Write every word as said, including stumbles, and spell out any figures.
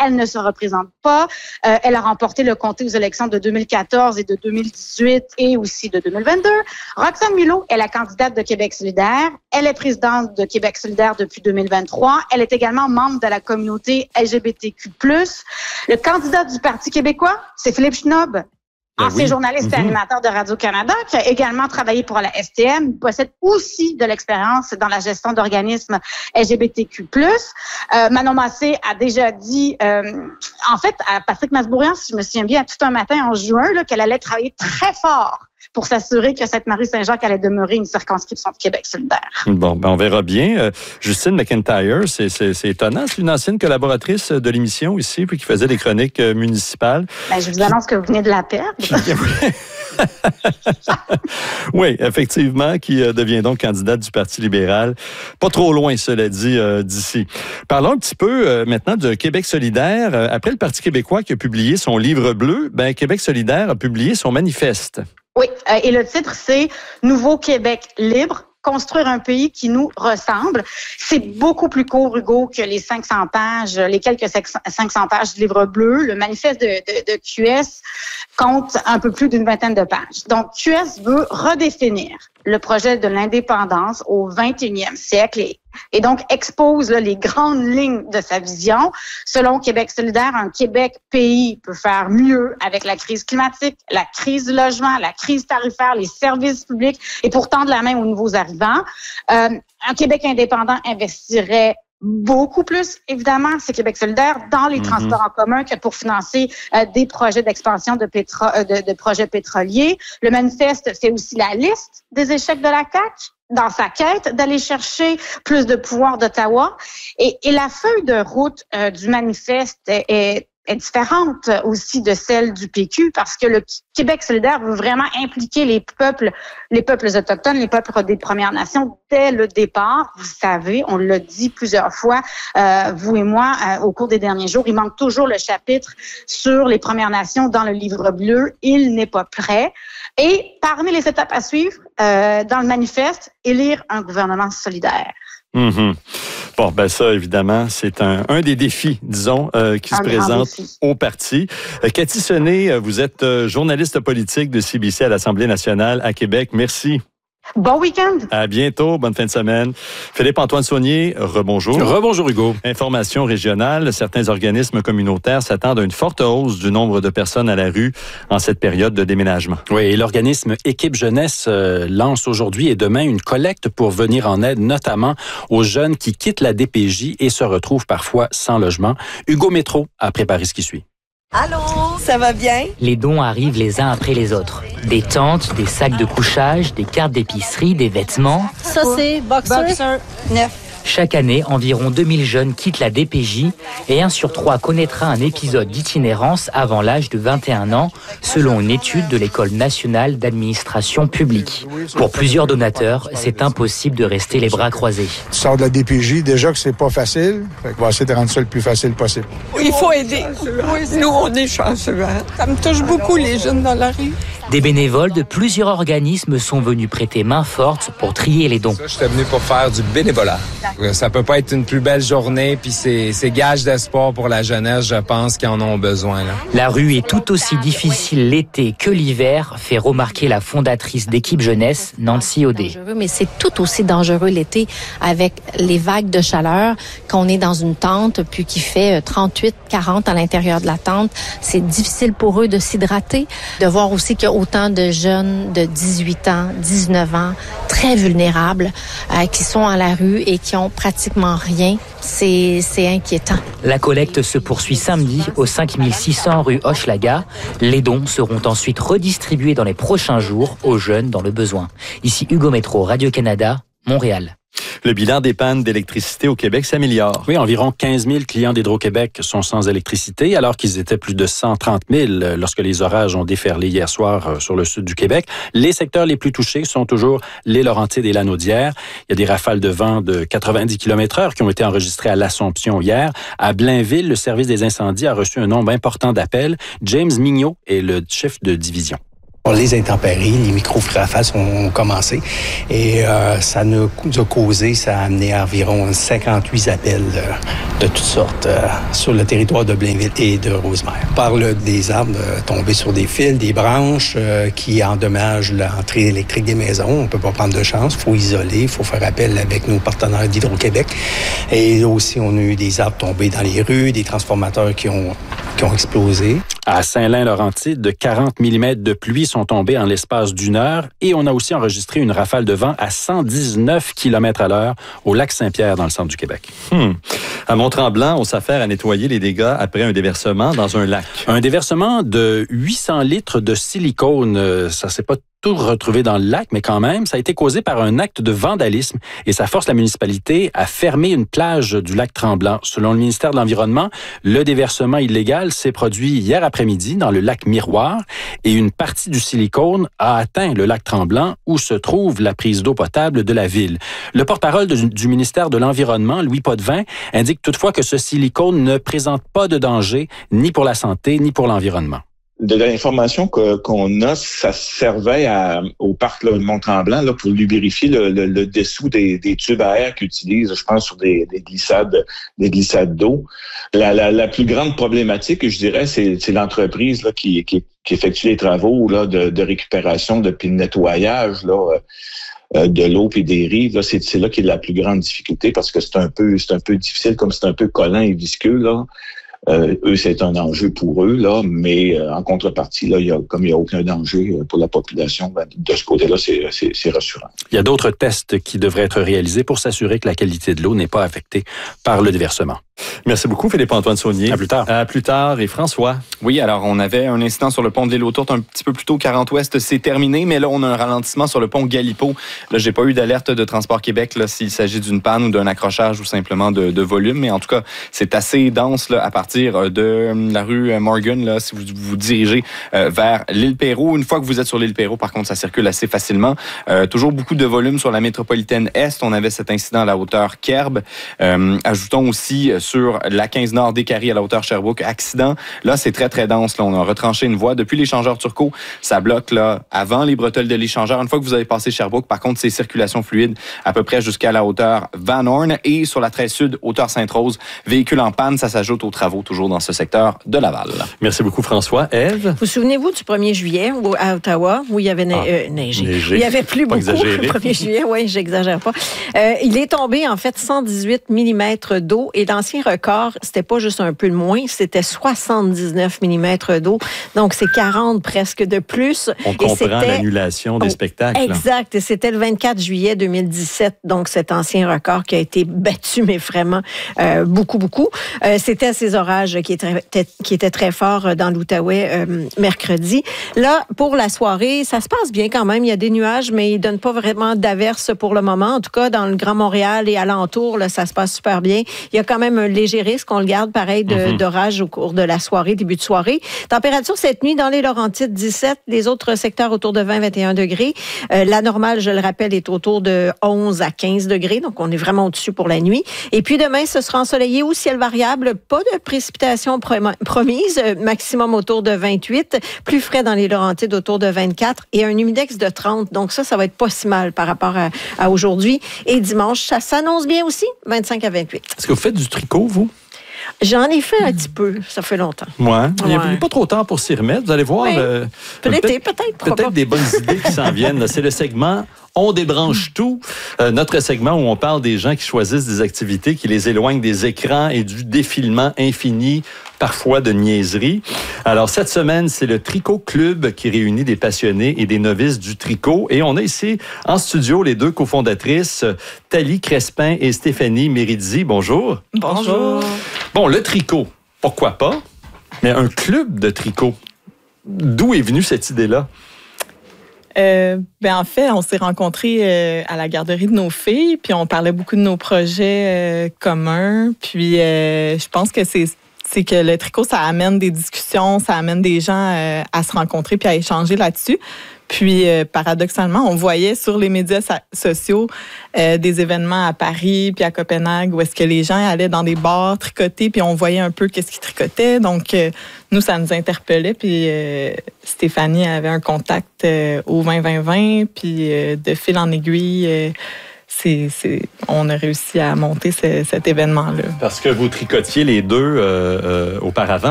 elle ne se représente pas. Euh, elle a remporté le comté aux élections de deux mille quatorze et de deux mille dix-huit et aussi de deux mille vingt-deux. Roxane Mulot est la candidate de Québec solidaire. Elle est présidente de Québec solidaire depuis deux mille vingt-trois. Elle est également membre de la communauté L G B T Q plus. Le candidat du Parti québécois, c'est Philippe Schnob. Ben ancien oui. journaliste et Mm-hmm. animateur de Radio-Canada, qui a également travaillé pour la S T M, il possède aussi de l'expérience dans la gestion d'organismes L G B T Q plus. Euh, Manon Massé a déjà dit, euh, en fait, à Patrick Masbourian, si je me souviens bien, tout un matin en juin, là, qu'elle allait travailler très fort pour s'assurer que Sainte-Marie-Saint-Jacques allait demeurer une circonscription de Québec solidaire. Bon, ben on verra bien. Euh, Justine McIntyre, c'est, c'est, c'est étonnant. C'est une ancienne collaboratrice de l'émission ici, puis qui faisait des chroniques euh, municipales. Ben, je vous annonce que vous venez de la perdre. Oui, effectivement, qui euh, devient donc candidate du Parti libéral. Pas trop loin, cela dit, euh, d'ici. Parlons un petit peu euh, maintenant de Québec solidaire. Euh, après le Parti québécois qui a publié son livre bleu, ben Québec solidaire a publié son manifeste. Oui, euh, et le titre, c'est « Nouveau Québec libre ». Construire un pays qui nous ressemble. C'est beaucoup plus court, Hugo, que les cinq cents pages, les quelques cinq cents pages du livre bleu. Le manifeste de, de, de Q S compte un peu plus d'une vingtaine de pages. Donc, Q S veut redéfinir le projet de l'indépendance au vingt et unième siècle et, et donc expose là, les grandes lignes de sa vision. Selon Québec solidaire, un Québec pays peut faire mieux avec la crise climatique, la crise du logement, la crise tarifaire, les services publics et pour tendre la main aux nouveaux arrivants. Euh, un Québec indépendant investirait beaucoup plus, évidemment, c'est Québec solidaire, dans les mm-hmm. transports en commun que pour financer euh, des projets d'expansion de, pétro- euh, de, de projets pétroliers. Le manifeste fait aussi la liste des échecs de la C A Q dans sa quête d'aller chercher plus de pouvoir d'Ottawa. Et, et la feuille de route euh, du manifeste est, est est différente aussi de celle du P Q parce que le Québec solidaire veut vraiment impliquer les peuples, les peuples autochtones, les peuples des Premières Nations dès le départ. Vous savez, on l'a dit plusieurs fois, euh, vous et moi, euh, au cours des derniers jours, il manque toujours le chapitre sur les Premières Nations dans le livre bleu. Il n'est pas prêt. Et parmi les étapes à suivre, euh, dans le manifeste, élire un gouvernement solidaire. Mm-hmm. Bon, ben ça, évidemment, c'est un, un des défis, disons, euh, qui un se présente au parti. Euh, Cathy Sonnet, vous êtes euh, journaliste politique de C B C à l'Assemblée nationale à Québec. Merci. Bon week-end. À bientôt. Bonne fin de semaine. Philippe-Antoine Saunier, rebonjour. Rebonjour, Hugo. Information régionale. Certains organismes communautaires s'attendent à une forte hausse du nombre de personnes à la rue en cette période de déménagement. Oui, et l'organisme Équipe Jeunesse euh, lance aujourd'hui et demain une collecte pour venir en aide, notamment aux jeunes qui quittent la D P J et se retrouvent parfois sans logement. Hugo Métro a préparé ce qui suit. Allô, ça va bien? Les dons arrivent les uns après les autres. Des tentes, des sacs de couchage, des cartes d'épicerie, des vêtements. Ça, c'est Boxer. Boxer neuf. Chaque année, environ deux mille jeunes quittent la D P J et un sur trois connaîtra un épisode d'itinérance avant l'âge de vingt et un ans, selon une étude de l'École nationale d'administration publique. Pour plusieurs donateurs, c'est impossible de rester les bras croisés. Tu sors de la D P J, déjà que c'est pas facile, fait qu'on va essayer de rendre ça le plus facile possible. Il faut aider. Oui, nous, on est chanceux. Hein? Ça me touche beaucoup, les jeunes dans la rue. Des bénévoles de plusieurs organismes sont venus prêter main forte pour trier les dons. Ça, j'étais venu pour faire du bénévolat. Ça peut pas être une plus belle journée, puis c'est, c'est gage d'espoir pour la jeunesse, je pense, qui en ont besoin. Là. La rue est tout aussi difficile l'été que l'hiver, fait remarquer la fondatrice d'Équipe Jeunesse, Nancy Audet. Mais c'est tout aussi dangereux l'été avec les vagues de chaleur, qu'on est dans une tente, puis qui fait trente-huit quarante à l'intérieur de la tente. C'est difficile pour eux de s'hydrater, de voir aussi qu'il y a autant de jeunes de dix-huit ans, dix-neuf ans, très vulnérables, euh, qui sont à la rue et qui ont pratiquement rien. C'est, c'est inquiétant. La collecte se poursuit samedi au cinq mille six cents rue Hochelaga. Les dons seront ensuite redistribués dans les prochains jours aux jeunes dans le besoin. Ici Hugo Métro, Radio-Canada, Montréal. Le bilan des pannes d'électricité au Québec s'améliore. Oui, environ quinze mille clients d'Hydro-Québec sont sans électricité, alors qu'ils étaient plus de cent trente mille lorsque les orages ont déferlé hier soir sur le sud du Québec. Les secteurs les plus touchés sont toujours les Laurentides et la Naudière. Il y a des rafales de vent de quatre-vingt-dix kilomètres heure qui ont été enregistrées à l'Assomption hier. À Blainville, le service des incendies a reçu un nombre important d'appels. James Mignot est le chef de division. Les intempéries, les micro-rafales ont commencé et euh, ça nous a causé, ça a amené environ cinquante-huit appels euh, de toutes sortes euh, sur le territoire de Blainville et de Rosemère. On parle des arbres euh, tombés sur des fils, des branches euh, qui endommagent l'entrée électrique des maisons. On ne peut pas prendre de chance, il faut isoler, il faut faire appel avec nos partenaires d'Hydro-Québec. Et aussi, on a eu des arbres tombés dans les rues, des transformateurs qui ont, qui ont explosé. À Saint-Lin-Laurentide, de quarante millimètres de pluie sont tombés en l'espace d'une heure et on a aussi enregistré une rafale de vent à cent dix-neuf kilomètres à l'heure au lac Saint-Pierre dans le centre du Québec. Hmm. À Mont-Tremblant, on s'affaire à nettoyer les dégâts après un déversement dans un lac. Un déversement de huit cents litres de silicone, ça s'est pas tout retrouvé dans le lac, mais quand même, ça a été causé par un acte de vandalisme et ça force la municipalité à fermer une plage du lac Tremblant. Selon le ministère de l'Environnement, le déversement illégal s'est produit hier après-midi dans le lac Miroir et une partie du silicone a atteint le lac Tremblant où se trouve la prise d'eau potable de la ville. Le porte-parole de, du ministère de l'Environnement, Louis Potvin, indique toutefois que ce silicone ne présente pas de danger ni pour la santé ni pour l'environnement. De l'information que, qu'on a, ça servait à, au parc là, de Mont-Tremblant là, pour lubrifier le, le, le dessous des, des tubes à air qu'ils utilisent, je pense, sur des, des glissades des glissades d'eau. La, la, la plus grande problématique, je dirais, c'est, c'est l'entreprise là, qui, qui, qui effectue les travaux là, de, de récupération puis de nettoyage là, euh, de l'eau et des rives. Là, c'est, c'est là qu'il y a la plus grande difficulté parce que c'est un peu, c'est un peu difficile, comme c'est un peu collant et visqueux là. Euh, eux, c'est un enjeu pour eux, là, mais euh, en contrepartie, là, il y a, comme il n'y a aucun danger pour la population, ben, de ce côté-là, c'est, c'est, c'est rassurant. Il y a d'autres tests qui devraient être réalisés pour s'assurer que la qualité de l'eau n'est pas affectée par le déversement. Merci beaucoup, Philippe-Antoine Saunier. À plus tard. À plus tard. Et François? Oui, alors on avait un incident sur le pont de l'île aux Tourtes un petit peu plus tôt, quarante ouest, c'est terminé, mais là, on a un ralentissement sur le pont Galipo. Là, j'ai pas eu d'alerte de Transport Québec là, s'il s'agit d'une panne ou d'un accrochage ou simplement de, de volume, mais en tout cas, c'est assez dense là, à partir de la rue Morgan, là, si vous vous dirigez euh, vers l'île Perrot. Une fois que vous êtes sur l'île Perrot, par contre, ça circule assez facilement. Euh, toujours beaucoup de volume sur la métropolitaine Est. On avait cet incident à la hauteur Kerb. Euh, ajoutons aussi sur la quinze Nord d'Écarie à la hauteur Sherbrooke, accident. Là, c'est très, très dense. Là, on a retranché une voie. Depuis l'échangeur Turcot, ça bloque là avant les bretelles de l'échangeur. Une fois que vous avez passé Sherbrooke, par contre, c'est circulation fluide à peu près jusqu'à la hauteur Van Horn. Et sur la treize Sud, hauteur Sainte-Rose, véhicule en panne, ça s'ajoute aux travaux toujours dans ce secteur de Laval. Merci beaucoup, François. Ève? Vous souvenez-vous du premier juillet à Ottawa, où il y avait ne- ah, euh, neigé. neigé. Il y avait plus beaucoup exagéré. Le premier juillet. Oui, j'exagère pas. Euh, il est tombé, en fait, cent dix-huit millimètres d'eau. Et l'ancien record, c'était pas juste un peu moins, c'était soixante-dix-neuf millimètres d'eau. Donc, c'est quarante presque de plus. On et comprend c'était... l'annulation des oh, spectacles. Exact. Et c'était le vingt-quatre juillet deux mille dix-sept, donc cet ancien record qui a été battu, mais vraiment euh, beaucoup, beaucoup. Euh, c'était ces orages qui étaient, qui étaient très forts dans l'Outaouais euh, mercredi. Là, pour la soirée, ça se passe bien quand même. Il y a des nuages, mais ils ne donnent pas vraiment d'averses pour le moment. En tout cas, dans le Grand Montréal et alentour, là, ça se passe super bien. Il y a quand même un léger risque, on le garde pareil, de, mm-hmm. d'orage au cours de la soirée, début de soirée. Température cette nuit dans les Laurentides, dix-sept. Les autres secteurs autour de vingt à vingt et un degrés. Euh, la normale, je le rappelle, est autour de onze à quinze degrés. Donc, on est vraiment au-dessus pour la nuit. Et puis, demain, ce sera ensoleillé ou ciel variable. Pas de précipitations promises. Maximum autour de vingt-huit. Plus frais dans les Laurentides, autour de vingt-quatre. Et un humidex de trente. Donc, ça, ça va être pas si mal par rapport à, à aujourd'hui. Et dimanche, ça s'annonce bien aussi, vingt-cinq à vingt-huit. Est-ce que vous faites du tricot, vous? J'en ai fait un petit peu. Ça fait longtemps. Ouais. Il n'y a ouais. pas trop tard pour s'y remettre. Vous allez voir. Oui. Euh, peut-être, peut-être, peut-être. Peut-être des bonnes idées qui s'en viennent. C'est le segment On débranche tout. Euh, notre segment où on parle des gens qui choisissent des activités qui les éloignent des écrans et du défilement infini, parfois de niaiseries. Alors, cette semaine, c'est le Tricot Club qui réunit des passionnés et des novices du tricot. Et on a ici, en studio, les deux cofondatrices, Thalie Crespin et Stéphanie Méridzi. Bonjour. Bonjour. Bon, le tricot, pourquoi pas? Mais un club de tricot, d'où est venue cette idée-là? Euh, ben en fait, on s'est rencontrés euh, à la garderie de nos filles, puis on parlait beaucoup de nos projets euh, communs. Puis euh, je pense que c'est c'est que le tricot, ça amène des discussions, ça amène des gens euh, à se rencontrer puis à échanger là-dessus. Puis, euh, paradoxalement, on voyait sur les médias so- sociaux euh, des événements à Paris puis à Copenhague où est-ce que les gens allaient dans des bars tricoter puis on voyait un peu qu'est-ce qu'ils tricotaient. Donc, euh, nous, ça nous interpellait. Puis, euh, Stéphanie avait un contact euh, au vingt vingt vingt. Puis, euh, de fil en aiguille, euh, c'est, c'est, on a réussi à monter ce, cet événement-là. Parce que vous tricotiez les deux euh, euh, auparavant.